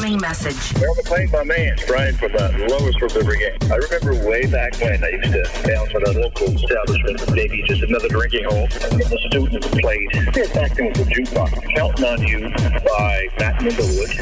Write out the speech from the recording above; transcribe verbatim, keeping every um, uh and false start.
incoming message. Well, McLean, my man, Brian from uh, Lowersford River Game. I remember way back when I used to bounce at a local establishment, maybe just another drinking hole, and the students played. It's acting with a jukebox, Counting on You by Matt Minglewood.